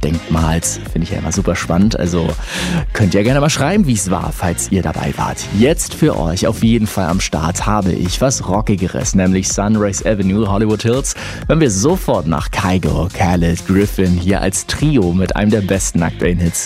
Denkmals. Finde ich ja immer super spannend. Also könnt ihr gerne mal schreiben, wie es war, falls ihr dabei wart. Jetzt für euch auf jeden Fall am Start habe ich was Rockigeres, nämlich Sunrise Avenue, Hollywood Hills. Wenn wir sofort nach Kygo, Khaled, Griffin hier als Trio mit einem der besten aktuellen Hits.